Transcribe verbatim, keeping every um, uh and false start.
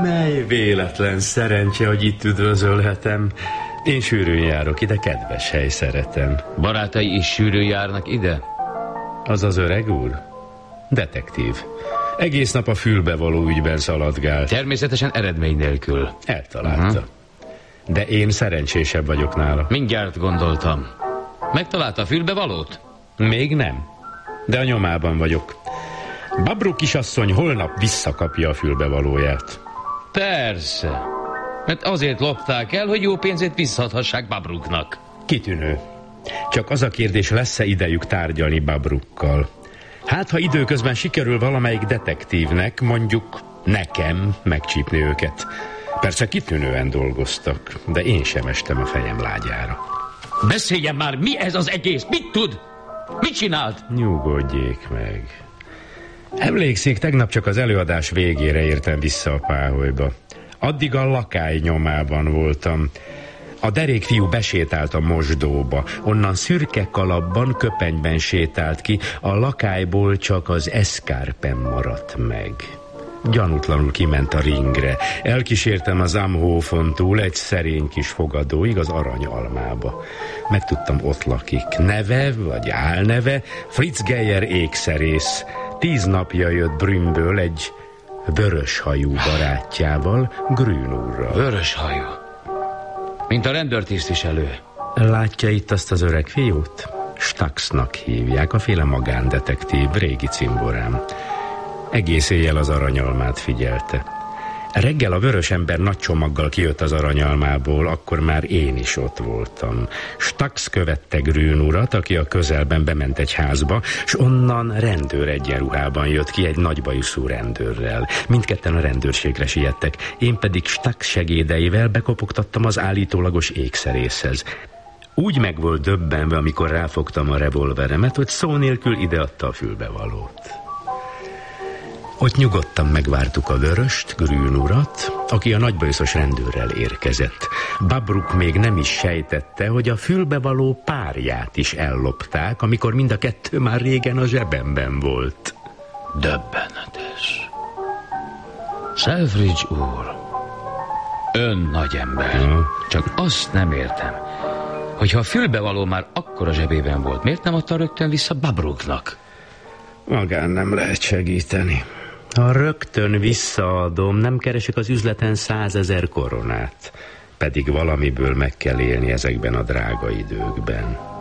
Mely véletlen szerencse, hogy itt üdvözölhetem. Én sűrűn járok ide, kedves hely, szeretem. Barátai is sűrűn járnak ide? Az az öreg úr? Detektív. Egész nap a fülbevaló ügyben szaladgált. Természetesen eredmény nélkül. Eltalálta. Uh-huh. De én szerencsésebb vagyok nála. Mindjárt gondoltam. Megtalálta a fülbevalót? Még nem, de a nyomában vagyok. Babruk kisasszony holnap visszakapja a fülbevalóját. Persze. Mert azért lopták el, hogy jó pénzét visszaadhassák Babruknak. Kitűnő. Csak az a kérdés, lesz-e idejük tárgyalni Babrukkal. Hát, ha időközben sikerül valamelyik detektívnek, mondjuk nekem megcsípni őket. Persze kitűnően dolgoztak, de én sem estem a fejem lágyára. Beszéljen már, mi ez az egész? Mit tud? Mit csinált? Nyugodjék meg. Emlékszik, tegnap csak az előadás végére értem vissza a páholyba. Addig a lakály nyomában voltam. A derék fiú besétált a mosdóba, onnan szürke kalapban, köpenyben sétált ki, a lakályból csak az eszkárpen maradt meg. Gyanútlanul kiment a ringre. Elkísértem az Amhófon túl egy szerény kis fogadóig, az Aranyalmába. Megtudtam, ott lakik. Neve, vagy álneve, Fritz Geyer ékszerész. Tíz napja jött Brünnből egy vöröshajú barátjával, Grün úrral. Vöröshajú? Mint a rendőrtisztviselő. Látja itt azt az öreg fiút? Staxnak hívják, a féle magándetektív, régi cimborám. Egész éjjel az Aranyalmát figyelte. Reggel a vörös ember nagy csomaggal kijött az Aranyalmából, akkor már én is ott voltam. Stax követte Grün urat, aki a közelben bement egy házba, s onnan rendőr egyenruhában jött ki egy nagybajuszú rendőrrel. Mindketten a rendőrségre siettek, én pedig Stax segédeivel bekopogtattam az állítólagos ékszerészhez. Úgy meg volt döbbenve, amikor ráfogtam a revolveremet, hogy szó nélkül ideadta a fülbevalót. Ott nyugodtan megvártuk a vöröst, Grün urat, aki a nagybajuszos rendőrrel érkezett. Babruk még nem is sejtette, hogy a fülbevaló párját is ellopták, amikor mind a kettő már régen a zsebemben volt. Döbbenetes. Selfridge úr, ön nagy ember. Ja. Csak azt nem értem, hogyha a fülbevaló már akkor a zsebében volt, miért nem adta rögtön vissza Babruknak? Magán nem lehet segíteni. Ha rögtön visszaadom, nem keresek az üzleten százezer koronát. Pedig valamiből meg kell élni ezekben a drága időkben.